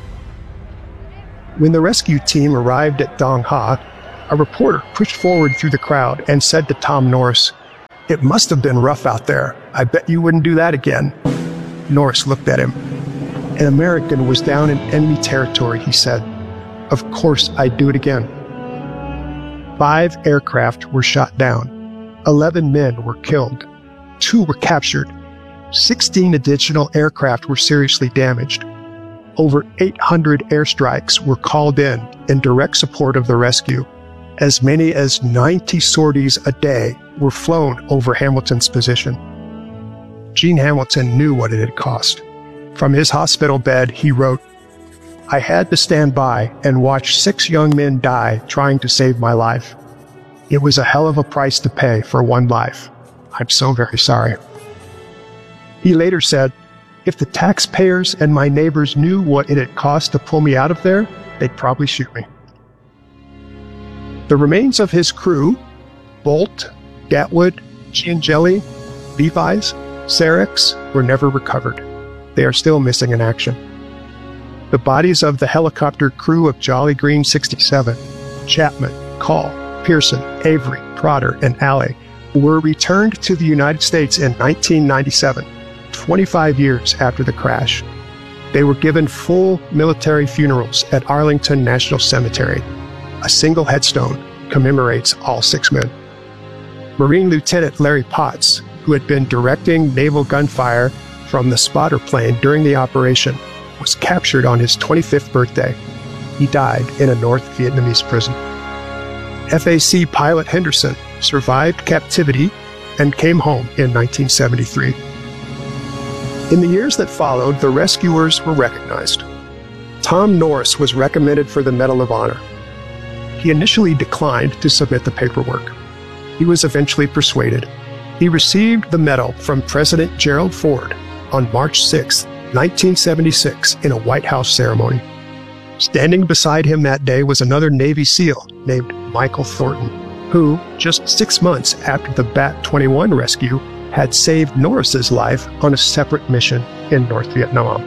When the rescue team arrived at Dong Ha, a reporter pushed forward through the crowd and said to Tom Norris, "It must have been rough out there. I bet you wouldn't do that again." Norris looked at him. "An American was down in enemy territory," he said. "Of course I'd do it again." 5 aircraft were shot down. 11 men were killed. 2 were captured. 16 additional aircraft were seriously damaged. Over 800 airstrikes were called in direct support of the rescue. As many as 90 sorties a day were flown over Hamilton's position. Gene Hamilton knew what it had cost. From his hospital bed, he wrote, "I had to stand by and watch 6 young men die trying to save my life. It was a hell of a price to pay for one life. I'm so very sorry." He later said, "If the taxpayers and my neighbors knew what it had cost to pull me out of there, they'd probably shoot me." The remains of his crew, Bolt, Gatwood, Giangeli, Levi's, Sareks, were never recovered. They are still missing in action. The bodies of the helicopter crew of Jolly Green 67, Chapman, Call, Pearson, Avery, Trotter, and Alley, were returned to the United States in 1997, 25 years after the crash. They were given full military funerals at Arlington National Cemetery. A single headstone commemorates all 6 men. Marine Lieutenant Larry Potts, who had been directing naval gunfire from the spotter plane during the operation, was captured on his 25th birthday. He died in a North Vietnamese prison. FAC pilot Henderson survived captivity and came home in 1973. In the years that followed, the rescuers were recognized. Tom Norris was recommended for the Medal of Honor. He initially declined to submit the paperwork. He was eventually persuaded. He received the medal from President Gerald Ford on March 6, 1976, in a White House ceremony. Standing beside him that day was another Navy SEAL named Michael Thornton, who, just 6 months after the Bat-21 rescue, had saved Norris's life on a separate mission in North Vietnam.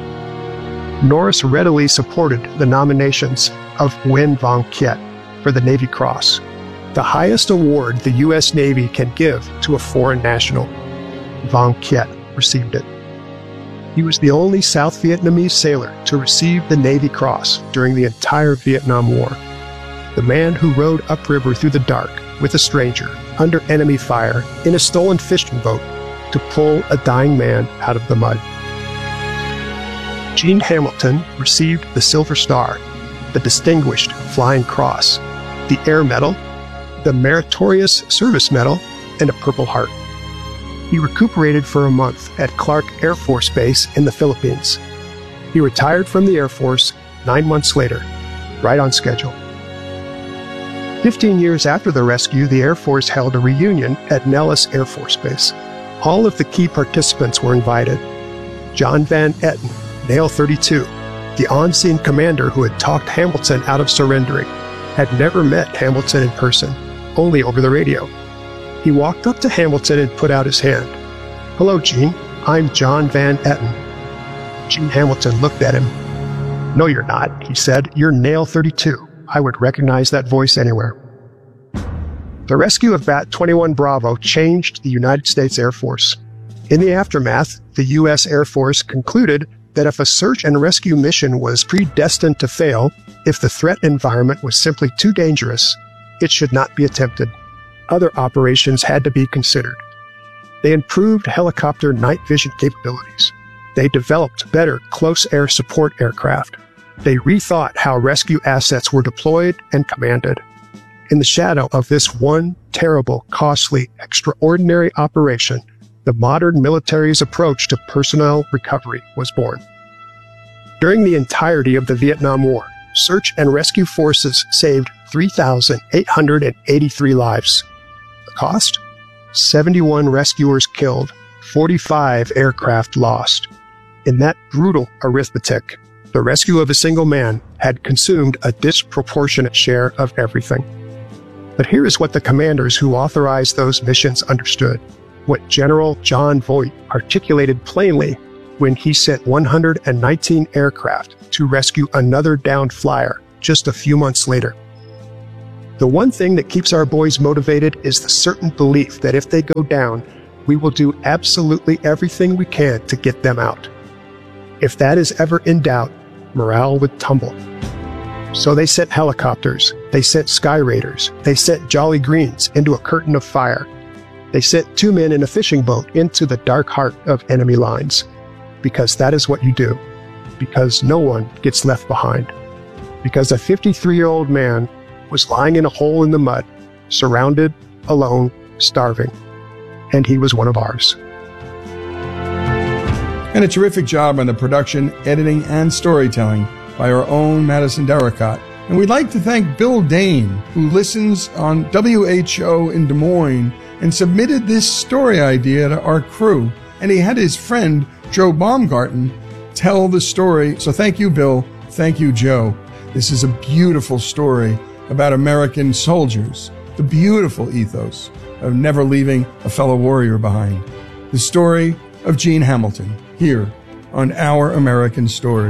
Norris readily supported the nominations of Nguyen Van Kiet for the Navy Cross, the highest award the U.S. Navy can give to a foreign national. Van Kiet received it. He was the only South Vietnamese sailor to receive the Navy Cross during the entire Vietnam War. The man who rowed upriver through the dark with a stranger under enemy fire in a stolen fishing boat to pull a dying man out of the mud. Gene Hamilton received the Silver Star, the Distinguished Flying Cross, the Air Medal, the Meritorious Service Medal, and a Purple Heart. He recuperated for a month at Clark Air Force Base in the Philippines. He retired from the Air Force 9 months later, right on schedule. 15 years after the rescue, the Air Force held a reunion at Nellis Air Force Base. All of the key participants were invited. John Van Etten, NAIL 32, the on-scene commander who had talked Hamilton out of surrendering, had never met Hamilton in person, only over the radio. He walked up to Hamilton and put out his hand. "Hello, Gene. I'm John Van Etten." Gene Hamilton looked at him. "No, you're not," he said. "You're NAIL 32. I would recognize that voice anywhere." The rescue of Bat-21 Bravo changed the United States Air Force. In the aftermath, the U.S. Air Force concluded that if a search and rescue mission was predestined to fail, if the threat environment was simply too dangerous, it should not be attempted. Other operations had to be considered. They improved helicopter night vision capabilities. They developed better close air support aircraft. They rethought how rescue assets were deployed and commanded. In the shadow of this one terrible, costly, extraordinary operation, the modern military's approach to personnel recovery was born. During the entirety of the Vietnam War, search and rescue forces saved 3,883 lives. The cost? 71 rescuers killed, 45 aircraft lost. In that brutal arithmetic, the rescue of a single man had consumed a disproportionate share of everything. But here is what the commanders who authorized those missions understood, what General John Voight articulated plainly when he sent 119 aircraft to rescue another downed flyer just a few months later. The one thing that keeps our boys motivated is the certain belief that if they go down, we will do absolutely everything we can to get them out. If that is ever in doubt, morale would tumble. So they sent helicopters, they sent Sky Raiders, they sent Jolly Greens into a curtain of fire. They sent 2 men in a fishing boat into the dark heart of enemy lines. Because that is what you do. Because no one gets left behind. Because a 53-year-old man was lying in a hole in the mud, surrounded, alone, starving. And he was one of ours.
And a terrific job on the production, editing, and storytelling by our own Madison Derricott. And we'd like to thank Bill Dane, who listens on WHO in Des Moines and submitted this story idea to our crew. And he had his friend, Joe Baumgarten, tell the story. So thank you, Bill. Thank you, Joe. This is a beautiful story about American soldiers, the beautiful ethos of never leaving a fellow warrior behind. The story of Gene Hamilton, here on Our American Stories.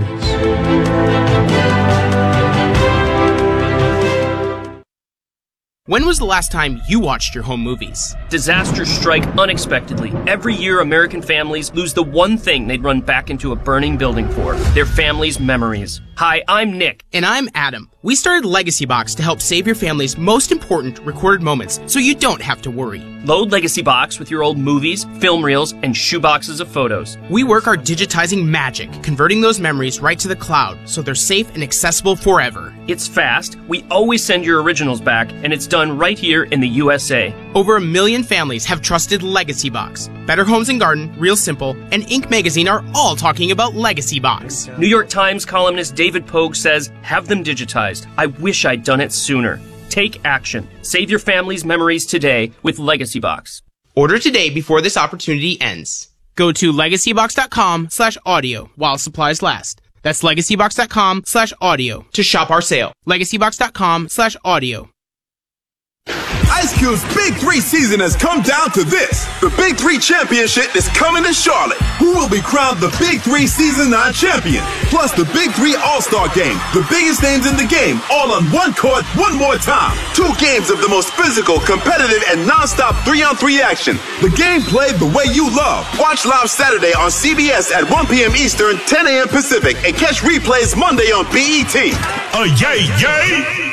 When was the last time you watched your home movies?
Disasters strike unexpectedly. Every year, American families lose the one thing they'd run back into a burning building for, their family's memories. Hi, I'm Nick.
And I'm Adam. We started Legacy Box to help save your family's most important recorded moments so you don't have to worry.
Load Legacy Box with your old movies, film reels, and shoeboxes of photos.
We work our digitizing magic, converting those memories right to the cloud so they're safe and accessible forever.
It's fast, we always send your originals back, and it's done right here in the USA.
Over 1 million families have trusted Legacy Box. Better Homes and Garden, Real Simple, and Inc. magazine are all talking about Legacy Box.
New York Times columnist David Pogue says, have them digitized. I wish I'd done it sooner. Take action. Save your family's memories today with Legacy Box.
Order today before this opportunity ends. Go to legacybox.com/audio while supplies last. That's legacybox.com/audio to shop our sale. legacybox.com/audio.
Ice Cube's Big 3 season has come down to this. The Big 3 Championship is coming to Charlotte. Who will be crowned the Big 3 Season 9 champion? Plus the Big 3 All-Star Game. The biggest names in the game, all on one court, one more time. 2 games of the most physical, competitive, and non-stop 3-on-3 action. The game played the way you love. Watch live Saturday on CBS at 1 p.m. Eastern, 10 a.m. Pacific, and catch replays Monday on BET. Yay, yay!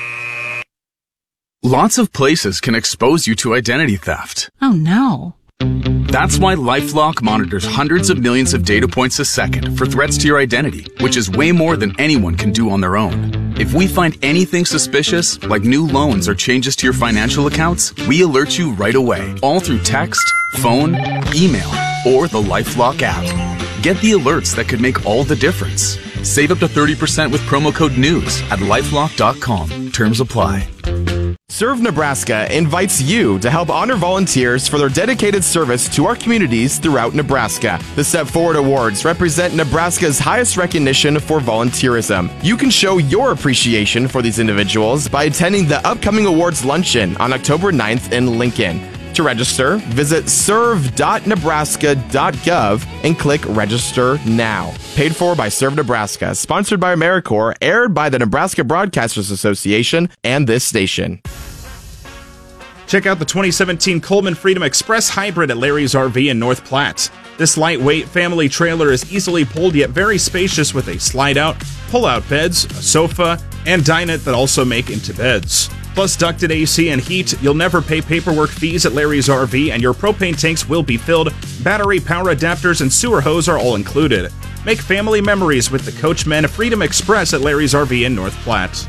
Lots of places can expose you to identity theft.
Oh no.
That's why LifeLock monitors hundreds of millions of data points a second for threats to your identity, which is way more than anyone can do on their own. If we find anything suspicious, like new loans or changes to your financial accounts, we alert you right away, all through text, phone, email, or the LifeLock app. Get the alerts that could make all the difference. Save up to 30% with promo code NEWS at LifeLock.com. Terms apply.
Serve Nebraska invites you to help honor volunteers for their dedicated service to our communities throughout Nebraska. The Step Forward Awards represent Nebraska's highest recognition for volunteerism. You can show your appreciation for these individuals by attending the upcoming awards luncheon on October 9th in Lincoln. To register, visit serve.nebraska.gov and click Register Now. Paid for by Serve Nebraska, sponsored by AmeriCorps, aired by the Nebraska Broadcasters Association and this station.
Check out the 2017 Coleman Freedom Express Hybrid at Larry's RV in North Platte. This lightweight family trailer is easily pulled yet very spacious with a slide-out, pull-out beds, a sofa, and dinette that also make into beds. Plus ducted AC and heat, you'll never pay paperwork fees at Larry's RV, and your propane tanks will be filled. Battery, power adapters, and sewer hose are all included. Make family memories with the Coachmen Freedom Express at Larry's RV in North Platte.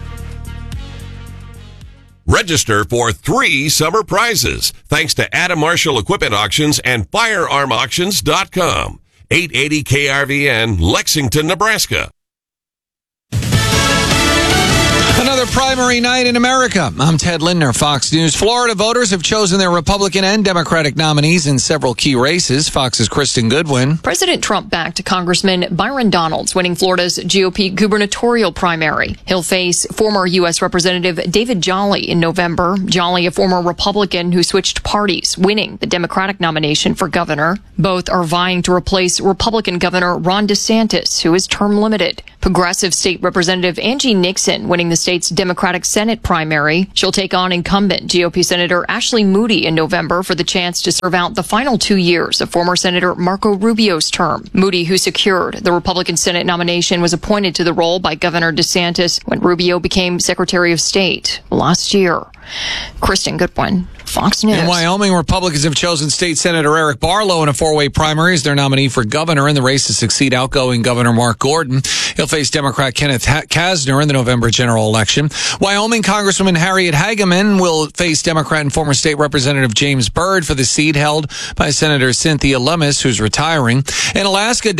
Register for 3 summer prizes thanks to Adam Marshall Equipment Auctions and FirearmAuctions.com. 880 KRVN, Lexington, Nebraska.
Another primary night in America. I'm Ted Lindner, Fox News. Florida voters have chosen their Republican and Democratic nominees in several key races. Fox's Kristen Goodwin.
President Trump backed Congressman Byron Donalds, winning Florida's GOP gubernatorial primary. He'll face former U.S. Representative David Jolly in November. Jolly, a former Republican who switched parties, winning the Democratic nomination for governor. Both are vying to replace Republican Governor Ron DeSantis, who is term limited. Progressive State Representative Angie Nixon winning the state's Democratic Senate primary. She'll take on incumbent GOP Senator Ashley Moody in November for the chance to serve out the final 2 years of former Senator Marco Rubio's term. Moody, who secured the Republican Senate nomination, was appointed to the role by Governor DeSantis when Rubio became Secretary of State last year. Kristen Goodwin, Fox News.
In Wyoming, Republicans have chosen State Senator Eric Barlow in a four-way primary as their nominee for governor in the race to succeed outgoing Governor Mark Gordon. He'll face Democrat Kenneth Kasner in the November general election. Wyoming Congresswoman Harriet Hageman will face Democrat and former state representative James Byrd for the seat held by Senator Cynthia Lummis, who's retiring. In Alaska,